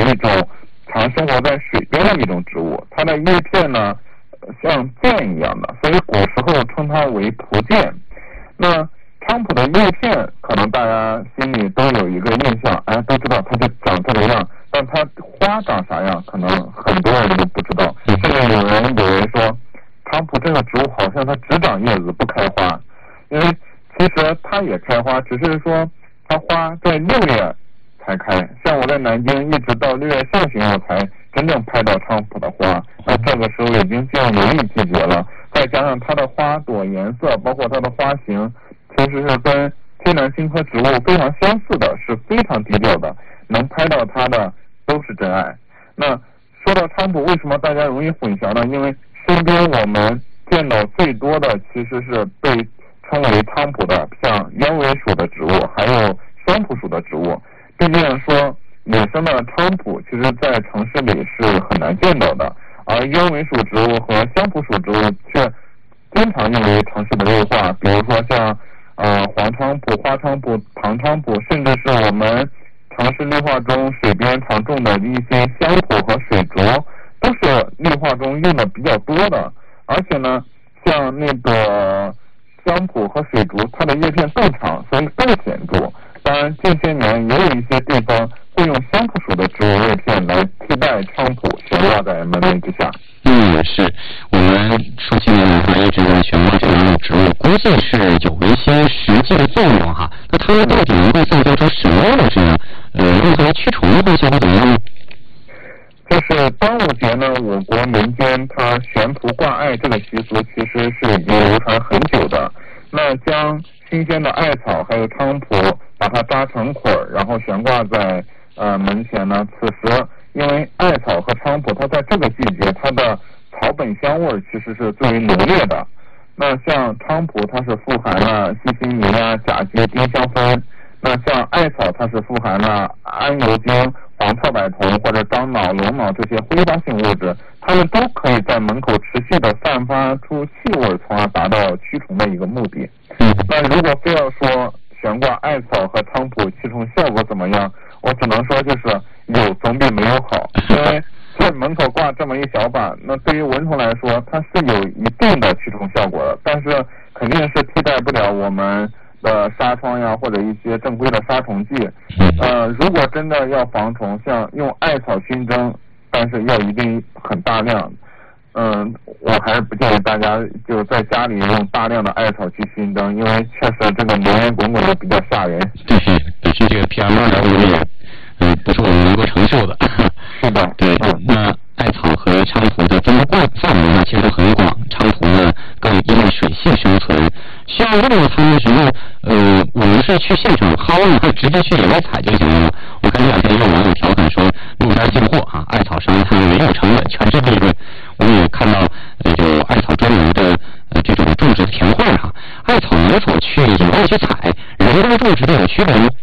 一种常生活在水边的一种植物，它的叶片呢像剑一样的，所以古时候称它为蒲剑。那菖蒲的叶片可能大家心里都有一个印象，都知道它就长这个样，但它花长啥样可能很多人都不知道，甚至有人以为说菖蒲这个植物好像它只长叶子不开花，因为其实它也开花，只是说它花在6月才开，像我在南京一直到6月下旬我才真正拍到菖蒲的花，那这个时候已经进入如意季节了，再加上它的花朵颜色包括它的花型其实是跟天南星科植物非常相似的，是非常低调的，能拍到它的都是真爱。那说到菖蒲，为什么大家容易混淆呢？因为身边我们见到最多的其实是被称为菖蒲的，像鸢尾属的植物还有香蒲属的植物。毕竟说野生的菖蒲其实在城市里是很难见到的，而鸢尾属植物和香蒲属植物却经常用于城市的绿化，比如说像黄菖蒲、花菖蒲、唐菖蒲，甚至是我们城市绿化中水边常种的一些香蒲和水竹，都是绿化中用的比较多的。而且呢，像那个香蒲和水竹，它的叶片更长，所以更显著。当然，近些年也有一些地方会用香蒲属的植物叶片来替代菖蒲，悬挂在门楣之下。 是我们数千年来一直在悬挂这两种植物，估计是有一些实际的作用哈。那它们到底能够散发出什么样的这样用作驱虫的效果怎么样呢？ 就是端午节呢，我国民间它悬蒲挂艾这个习俗其实是已经流传很久的。那将新鲜的艾草还有菖蒲把它扎成捆，然后悬挂在门前呢。此时因为艾草和菖蒲它在这个季节它的草本香味其实是最为浓烈的。那像菖蒲它是富含了细辛醚啊、甲基、丁香酚，那像艾草它是富含了桉油精、黄跳柏酮或者樟脑、龙脑这些挥发性物质，它们都可以在门口持续的散发出气味，从而达到驱虫的一个目的。那如果非要说悬挂艾草和菖蒲驱虫效果怎么样，我只能说就是有总比没有好，因为在门口挂这么一小把，那对于蚊虫来说它是有一定的驱虫效果的，但是肯定是替代不了我们的纱窗呀或者一些正规的杀虫剂。如果真的要防虫，像用艾草熏蒸，但是要一定很大量。我还是不建议大家就在家里用大量的艾草去熏蒸，因为确实这个浓烟滚滚的比较吓人。 对，这个 PM2.5不是我们能够承受的。 是的， 对。那艾草和菖蒲的分布范围呢其实很广，菖蒲呢更依赖水系生存，需要问了它们什么我们是去现场薅呢，还是直接去野外采就行了？我看这两天也有网友调侃说路边进货艾草商他们没有成本，全是利润。我们也看到有艾草专门的这种种植田会艾草能否去野外去采，人工种植的有区别吗？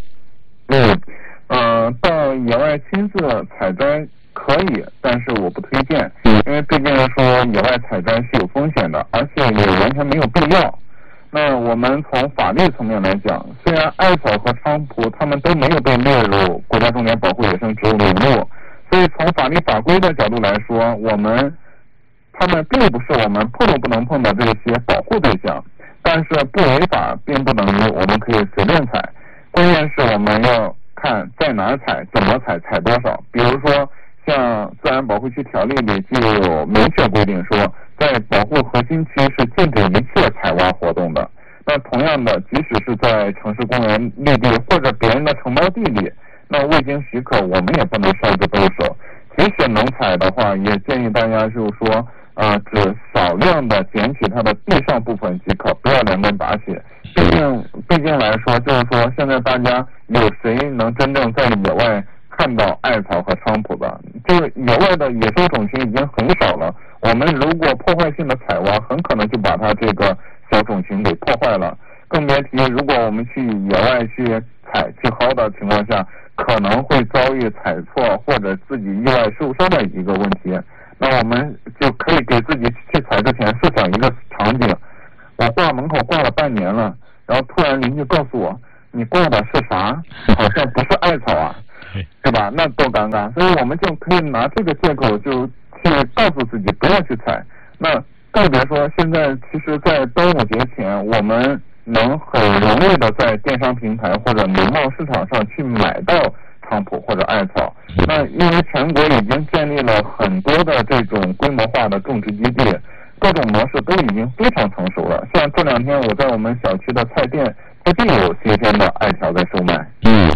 到野外亲自采摘可以，但是我不推荐，因为毕竟说野外采摘是有风险的，而且也完全没有必要。那我们从法律层面来讲，虽然艾草和菖蒲它们都没有被列入国家重点保护野生植物名录，所以从法律法规的角度来说，它们并不是我们碰都不能碰的这些保护对象，但是不违法并不等于我们可以随便采，关键是我们要看在哪采、怎么采、采多少。比如说像自然保护区条例里就有明确规定说，在保护核心区是禁止一切采挖活动的。那同样的，即使是在城市公园绿地或者别人的承包地里，那未经许可我们也不能擅自动手。即使能采的话，也建议大家就是说只少量的捡取它的地上部分即可，不要连根拔起。毕竟来说，就是说现在大家有谁能真正在野外看到艾草和菖蒲的？就是野外的野生种群已经很少了，我们如果破坏性的采挖，很可能就把它这个小种群给破坏了。更别提如果我们去野外去薅的情况下，可能会遭遇采错或者自己意外受伤的一个问题。那我们就可以给自己去采之前设想一个场景，我挂门口挂了半年了，然后突然邻居告诉我，你挂的是啥？好像不是艾草啊。 是吧？那多尴尬！所以我们就可以拿这个借口就去告诉自己不要去采。那更别说现在，其实，在端午节前，我们能很容易的在电商平台或者农贸市场上去买到菖蒲或者艾草。那因为全国已经建立了很多的这种规模化的种植基地，各种模式都已经非常成熟了。像这2天我在我们小区的菜店，它就有新鲜的艾条在售卖。